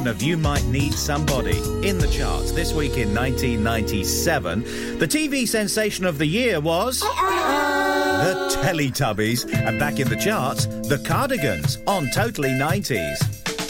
edition of You Might Need Somebody. In the charts this week in 1997, the TV sensation of the year was... the Teletubbies. And back in the charts, the Cardigans on Totally 90s.